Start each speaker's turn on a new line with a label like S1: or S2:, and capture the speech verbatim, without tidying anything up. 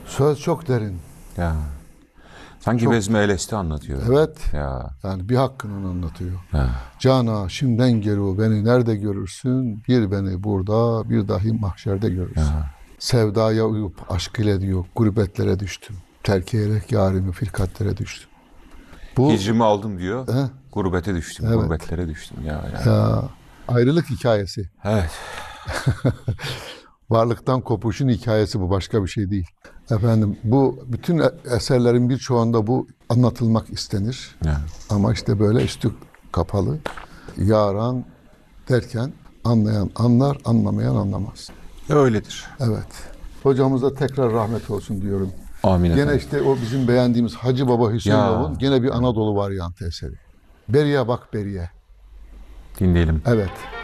S1: Söz çok derin.
S2: Ya. Sanki
S1: Çok.
S2: Bezmi Elesti anlatıyor.
S1: Evet.
S2: Ya.
S1: Yani bir hakkını onu anlatıyor.
S2: Ya.
S1: Cana şimdiden geri beni nerede görürsün? Bir beni burada, bir dahi mahşerde görürsün.
S2: Ya.
S1: Sevdaya uyup aşk ile diyor gurbetlere düştüm. Terk ederek yarimi firkatlere düştüm. Bu
S2: Hicrimi aldım diyor.
S1: He?
S2: Gurbete düştüm.
S1: Evet.
S2: Gurbetlere düştüm. Ya, ya.
S1: ya, ayrılık hikayesi.
S2: Evet.
S1: Varlıktan kopuşun hikayesi bu, başka bir şey değil. Efendim bu bütün eserlerin birçoğunda bu anlatılmak istenir.
S2: Ya.
S1: Ama işte böyle üstü kapalı. Yaran derken anlayan anlar, anlamayan anlamaz.
S2: Öyledir.
S1: Evet. Hocamıza tekrar rahmet olsun diyorum.
S2: Amin
S1: Gene
S2: efendim.
S1: işte o bizim beğendiğimiz Hacı Baba Hüseyinov'un
S2: Ya.
S1: gene bir Anadolu varyantı eseri. Beriye bak beriye.
S2: Dinleyelim.
S1: Evet.